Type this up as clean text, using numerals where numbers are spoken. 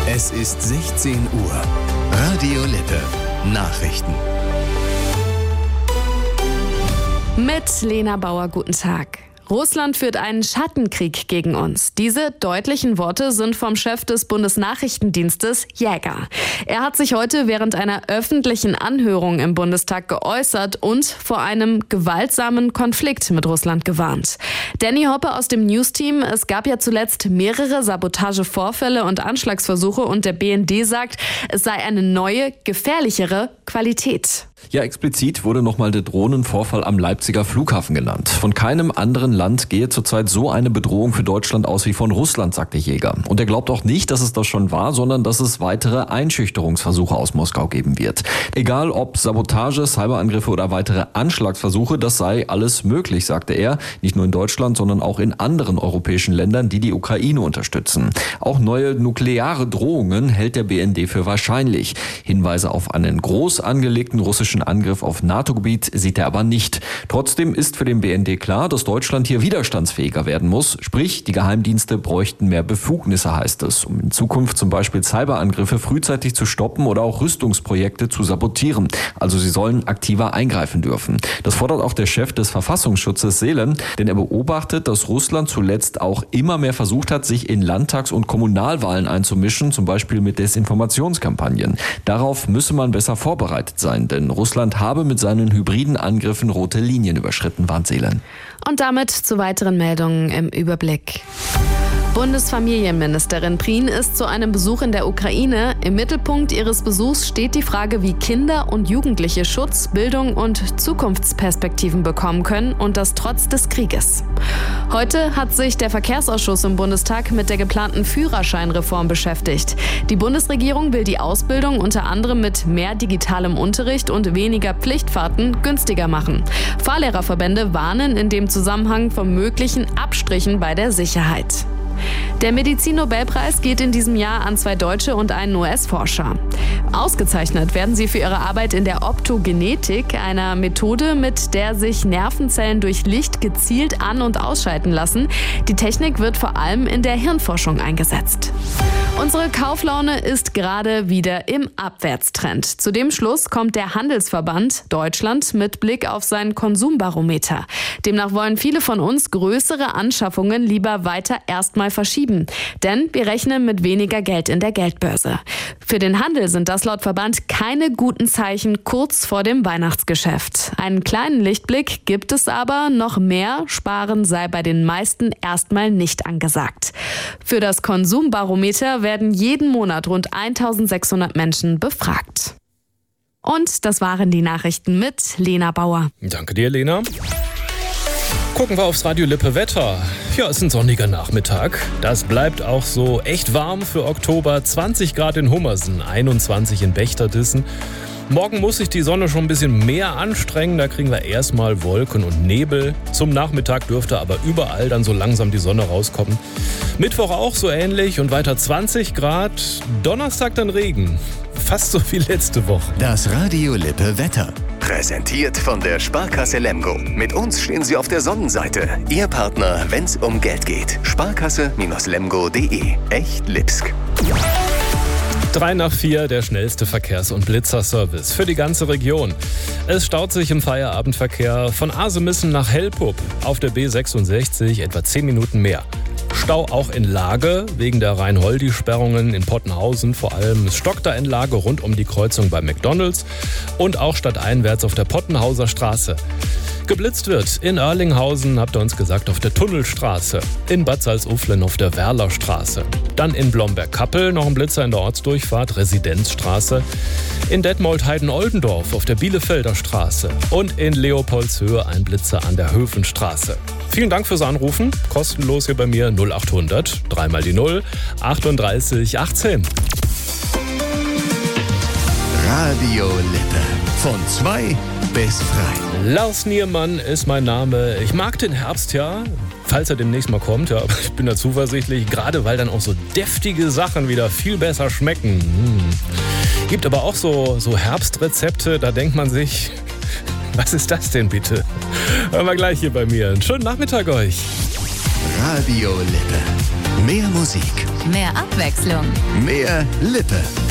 Es ist 16 Uhr. Radio Lippe. Nachrichten. Mit Lena Bauer, guten Tag. Russland führt einen Schattenkrieg gegen uns. Diese deutlichen Worte sind vom Chef des Bundesnachrichtendienstes Jäger. Er hat sich heute während einer öffentlichen Anhörung im Bundestag geäußert und vor einem gewaltsamen Konflikt mit Russland gewarnt. Danny Hoppe aus dem News-Team: Es gab ja zuletzt mehrere Sabotagevorfälle und Anschlagsversuche und der BND sagt, es sei eine neue, gefährlichere Qualität. Ja, explizit wurde nochmal der Drohnenvorfall am Leipziger Flughafen genannt. Von keinem anderen Land gehe zurzeit so eine Bedrohung für Deutschland aus wie von Russland, sagte Jäger. Und er glaubt auch nicht, dass es das schon war, sondern dass es weitere Einschüchterungsversuche aus Moskau geben wird. Egal ob Sabotage, Cyberangriffe oder weitere Anschlagsversuche, das sei alles möglich, sagte er. Nicht nur in Deutschland, sondern auch in anderen europäischen Ländern, die die Ukraine unterstützen. Auch neue nukleare Drohungen hält der BND für wahrscheinlich. Hinweise auf einen groß angelegten russischen Angriff auf NATO-Gebiet sieht er aber nicht. Trotzdem ist für den BND klar, dass Deutschland hier widerstandsfähiger werden muss. Sprich, die Geheimdienste bräuchten mehr Befugnisse, heißt es, um in Zukunft zum Beispiel Cyberangriffe frühzeitig zu stoppen oder auch Rüstungsprojekte zu sabotieren. Also sie sollen aktiver eingreifen dürfen. Das fordert auch der Chef des Verfassungsschutzes Seelen, denn er beobachtet, dass Russland zuletzt auch immer mehr versucht hat, sich in Landtags- und Kommunalwahlen einzumischen, zum Beispiel mit Desinformationskampagnen. Darauf müsse man besser vorbereitet sein, denn Russland habe mit seinen hybriden Angriffen rote Linien überschritten, warnt Seelen. Und damit zu weiteren Meldungen im Überblick. Bundesfamilienministerin Prien ist zu einem Besuch in der Ukraine. Im Mittelpunkt ihres Besuchs steht die Frage, wie Kinder und Jugendliche Schutz, Bildung und Zukunftsperspektiven bekommen können, und das trotz des Krieges. Heute hat sich der Verkehrsausschuss im Bundestag mit der geplanten Führerscheinreform beschäftigt. Die Bundesregierung will die Ausbildung unter anderem mit mehr digitalem Unterricht und weniger Pflichtfahrten günstiger machen. Fahrlehrerverbände warnen in dem Zusammenhang vor möglichen Abstrichen bei der Sicherheit. Der Medizin-Nobelpreis geht in diesem Jahr an 2 Deutsche und einen US-Forscher. Ausgezeichnet werden sie für ihre Arbeit in der Optogenetik, einer Methode, mit der sich Nervenzellen durch Licht gezielt an- und ausschalten lassen. Die Technik wird vor allem in der Hirnforschung eingesetzt. Unsere Kauflaune ist gerade wieder im Abwärtstrend. Zu dem Schluss kommt der Handelsverband Deutschland mit Blick auf sein Konsumbarometer. Demnach wollen viele von uns größere Anschaffungen lieber weiter erstmal verschieben. Denn wir rechnen mit weniger Geld in der Geldbörse. Für den Handel sind das laut Verband keine guten Zeichen kurz vor dem Weihnachtsgeschäft. Einen kleinen Lichtblick gibt es aber, noch mehr Sparen sei bei den meisten erstmal nicht angesagt. Für das Konsumbarometer werden jeden Monat rund 1600 Menschen befragt. Und das waren die Nachrichten mit Lena Bauer. Danke dir, Lena. Gucken wir aufs Radio Lippe Wetter. Ja, es ist ein sonniger Nachmittag. Das bleibt auch so. Echt warm für Oktober. 20 Grad in Hummersen, 21 in Bechterdissen. Morgen muss sich die Sonne schon ein bisschen mehr anstrengen. Da kriegen wir erstmal Wolken und Nebel. Zum Nachmittag dürfte aber überall dann so langsam die Sonne rauskommen. Mittwoch auch so ähnlich und weiter 20 Grad. Donnerstag dann Regen. Fast so wie letzte Woche. Das Radio Lippe Wetter. Präsentiert von der Sparkasse Lemgo. Mit uns stehen Sie auf der Sonnenseite. Ihr Partner, wenn es um Geld geht. Sparkasse-lemgo.de. Echt Lipsk. 3 nach 4, der schnellste Verkehrs- und Blitzerservice für die ganze Region. Es staut sich im Feierabendverkehr von Asemissen nach Hellpup auf der B66 etwa 10 Minuten mehr. Stau auch in Lage wegen der Rhein-Holdi-Sperrungen in Pottenhausen. Vor allem es stockt da in Lage rund um die Kreuzung bei McDonald's und auch stadteinwärts auf der Pottenhauser Straße. Geblitzt wird in Erlinghausen, habt ihr uns gesagt, auf der Tunnelstraße. In Bad Salzuflen auf der Werlerstraße. Dann in Blomberg-Kappel noch ein Blitzer in der Ortsdurchfahrt, Residenzstraße. In Detmold-Heiden-Oldendorf auf der Bielefelder Straße. Und in Leopoldshöhe ein Blitzer an der Höfenstraße. Vielen Dank fürs Anrufen. Kostenlos hier bei mir 0800 3 mal die 0 38 18. Radio Lippe. Von 2 bis 3. Lars Niermann ist mein Name. Ich mag den Herbst, ja. Falls er demnächst mal kommt, ja. Ich bin da zuversichtlich. Gerade weil dann auch so deftige Sachen wieder viel besser schmecken. Gibt aber auch so Herbstrezepte, da denkt man sich, was ist das denn bitte? Hören wir gleich hier bei mir. Einen schönen Nachmittag euch. Radio Lippe. Mehr Musik, Mehr Abwechslung. Mehr Lippe.